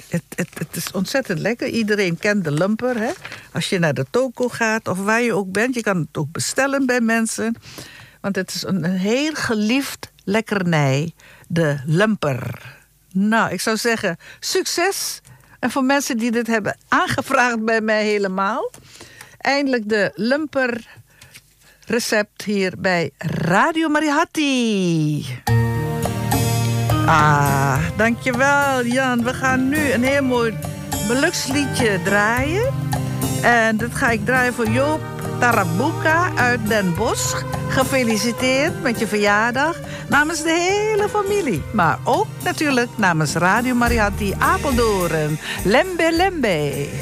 Het is ontzettend lekker. Iedereen kent de lumper. Hè? Als je naar de toko gaat of waar je ook bent. Je kan het ook bestellen bij mensen. Want het is een heel geliefd lekkernij. De lumper. Nou, ik zou zeggen, succes. En voor mensen die dit hebben aangevraagd bij mij helemaal. Eindelijk de lumper recept hier bij Radio Mariahati. Dankjewel Jan. We gaan nu een heel mooi beluksliedje draaien. En dat ga ik draaien voor Joop Tarabuka uit Den Bosch. Gefeliciteerd met je verjaardag. Namens de hele familie. Maar ook natuurlijk namens Radio Mariahati Apeldoorn. Lembe Lembe.